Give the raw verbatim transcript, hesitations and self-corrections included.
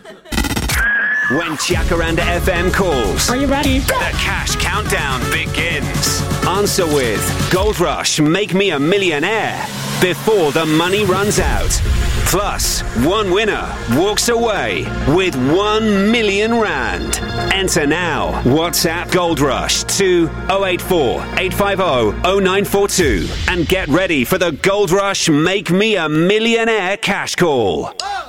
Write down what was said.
When Jacaranda F M calls, are you ready? The cash countdown begins. Answer with Gold Rush, Make Me a Millionaire before the money runs out. Plus, one winner walks away with one million rand. Enter now. WhatsApp Gold Rush to oh eight four, eight five oh, oh nine four two and get ready for the Gold Rush Make Me a Millionaire cash call.